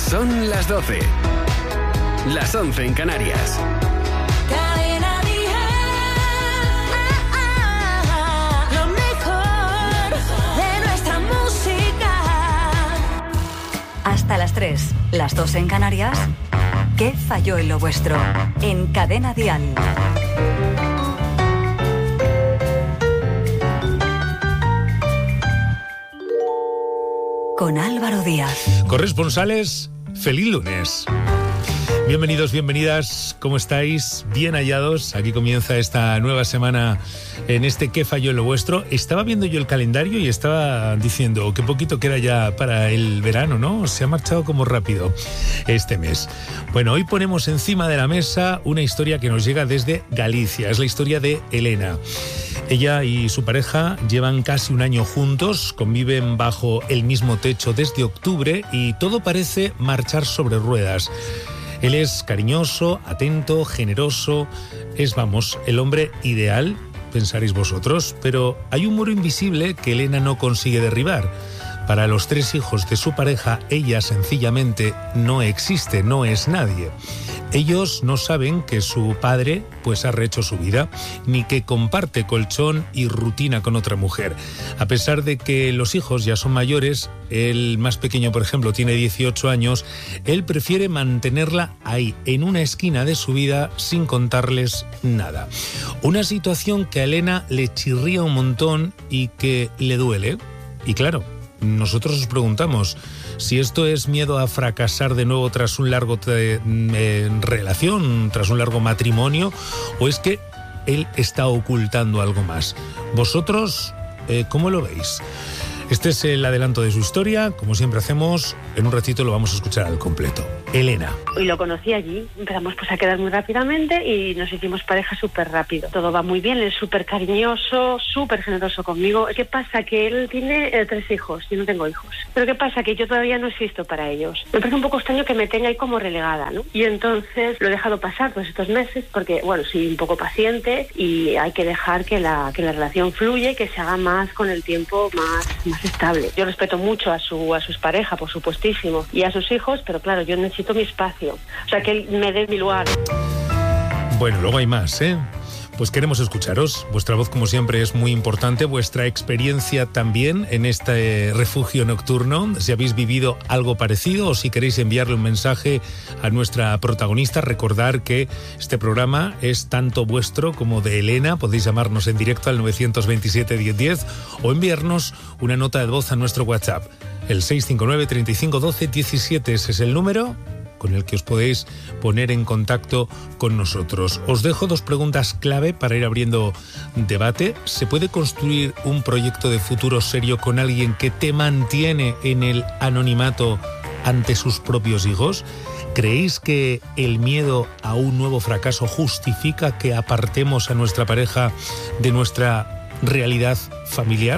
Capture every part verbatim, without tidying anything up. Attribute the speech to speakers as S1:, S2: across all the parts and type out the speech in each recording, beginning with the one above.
S1: Son las doce. Las once en Canarias.
S2: Cadena Dial. Lo mejor de nuestra música.
S3: Hasta las tres, las dos en Canarias. ¿Qué falló en lo vuestro? En Cadena Dial. Con Álvaro Díaz.
S4: Corresponsales, feliz lunes. Bienvenidos, bienvenidas, ¿cómo estáis? Bien hallados, aquí comienza esta nueva semana en este ¿Qué falló en lo vuestro? Estaba viendo yo el calendario y estaba diciendo que poquito queda ya para el verano, ¿no? Se ha marchado como rápido este mes. Bueno, hoy ponemos encima de la mesa una historia que nos llega desde Galicia, es la historia de Elena. Ella y su pareja llevan casi un año juntos, conviven bajo el mismo techo desde octubre y todo parece marchar sobre ruedas. Él es cariñoso, atento, generoso, es, vamos, el hombre ideal, pensaréis vosotros, pero hay un muro invisible que Elena no consigue derribar. Para los tres hijos de su pareja, ella sencillamente no existe, no es nadie. Ellos no saben que su padre pues ha rehecho su vida, ni que comparte colchón y rutina con otra mujer. A pesar de que los hijos ya son mayores, el más pequeño, por ejemplo, tiene dieciocho años, él prefiere mantenerla ahí, en una esquina de su vida, sin contarles nada. Una situación que a Elena le chirría un montón y que le duele. Y claro, nosotros os preguntamos si esto es miedo a fracasar de nuevo tras un largo te, eh, relación, tras un largo matrimonio, o es que él está ocultando algo más. ¿Vosotros eh, cómo lo veis? Este es el adelanto de su historia, como siempre hacemos, en un ratito lo vamos a escuchar al completo. Elena.
S5: Y lo conocí allí, empezamos pues a quedar muy rápidamente y nos hicimos pareja súper rápido. Todo va muy bien, él es súper cariñoso, súper generoso conmigo. ¿Qué pasa? Que él tiene eh, tres hijos, yo no tengo hijos. Pero ¿qué pasa? Que yo todavía no existo para ellos. Me parece un poco extraño que me tenga ahí como relegada, ¿no? Y entonces lo he dejado pasar todos estos meses porque, bueno, soy un poco paciente y hay que dejar que la, que la relación fluya y que se haga más con el tiempo, más, más estable. Yo respeto mucho a su a sus parejas, por supuestísimo, y a sus hijos, pero claro, yo necesito mi espacio. O sea, que él me dé mi lugar.
S4: Bueno, luego hay más, ¿eh? Pues queremos escucharos. Vuestra voz, como siempre, es muy importante. Vuestra experiencia también en este refugio nocturno. Si habéis vivido algo parecido o si queréis enviarle un mensaje a nuestra protagonista, recordar que este programa es tanto vuestro como de Elena. Podéis llamarnos en directo al nueve dos siete, diez diez o enviarnos una nota de voz a nuestro WhatsApp. El seis cinco nueve, treinta y cinco, doce, diecisiete. Ese es el número con el que os podéis poner en contacto con nosotros. Os dejo dos preguntas clave para ir abriendo debate. ¿Se puede construir un proyecto de futuro serio con alguien que te mantiene en el anonimato ante sus propios hijos? ¿Creéis que el miedo a un nuevo fracaso justifica que apartemos a nuestra pareja de nuestra realidad familiar?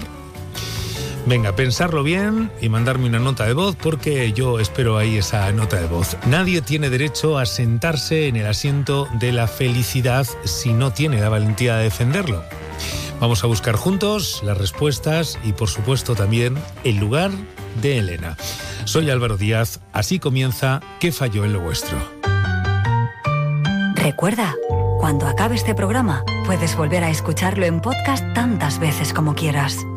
S4: Venga, pensarlo bien y mandarme una nota de voz porque yo espero ahí esa nota de voz. Nadie tiene derecho a sentarse en el asiento de la felicidad si no tiene la valentía de defenderlo. Vamos a buscar juntos las respuestas y, por supuesto, también el lugar de Elena. Soy Álvaro Díaz, así comienza ¿Qué falló en lo vuestro?
S3: Recuerda, cuando acabe este programa, puedes volver a escucharlo en podcast tantas veces como quieras.